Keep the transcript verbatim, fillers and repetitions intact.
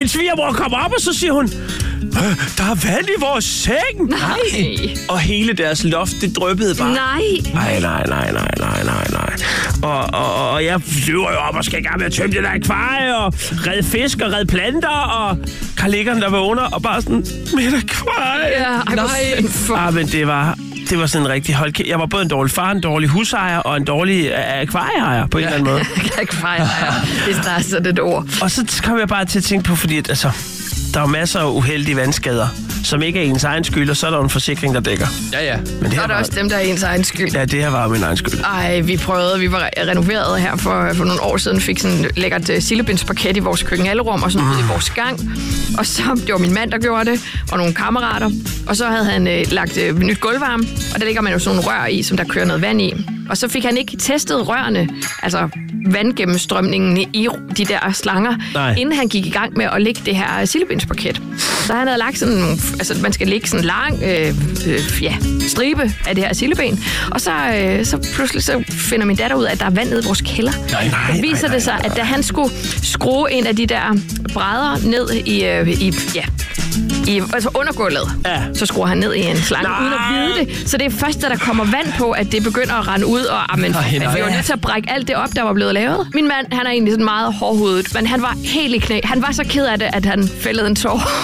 svigermor kommer op, og så siger hun, der er vand i vores seng. Nej. Og hele deres loft, det dryppede bare. Nej. Nej, nej, nej, nej, nej, nej, nej. Og, og, og jeg flyver jo op og skal i gang med at tømme det der akvarie, og redde fisk og redde planter, og Carl Egon, der vågner, og bare sådan, mit akvarie. Ja, ej, nej. For... Ah, men det var... Det var sådan en rigtig hold. Jeg var både en dårlig far, en dårlig husejer og en dårlig akvarieejer på en ja. eller anden måde. Akvarieejer, det er sådan et ord. Og så kom jeg bare til at tænke på, fordi at, altså, der er masser af uheldige vandskader, som ikke er ens egen skyld, og så er der en forsikring, der dækker. Ja, ja. Men det så er der var... også dem, der er ens egen skyld. Ja, det her var min egen skyld. Ej, vi prøvede, vi var renoveret her for, for nogle år siden, fik sådan et lækkert uh, sillebindsparket i vores køkkenalrum og sådan mm. ude i vores gang. Og så, det var min mand, der gjorde det, og nogle kammerater. Og så havde han uh, lagt uh, nyt gulvvarme, og der ligger man jo sådan nogle rør i, som der kører noget vand i. Og så fik han ikke testet rørene, altså vandgennemstrømningen i de der slanger, Nej. inden han gik i gang med at lægge det her sillebindsparket. Så han havde lagt sådan nogle, altså man skal lægge sådan en lang øh, øh, ja, stribe af det her silleben, og så, øh, så pludselig så finder min datter ud af, at der er vand nede i vores kælder. Nej, nej, så viser nej, det sig, nej, nej. at da han skulle skrue en af de der brædder ned i, øh, i ja, i, altså undergulvet, ja. så skruer han ned i en slange, nej. uden at vide det. Så det er først, da der kommer vand på, at det begynder at rende ud, og amen, nej, nej. vi var nødt til at brække alt det op, der var blevet lavet. Min mand, han er egentlig sådan meget hårdhudet, men han var helt i knæ. Han var så ked af det, at han fældede en tår.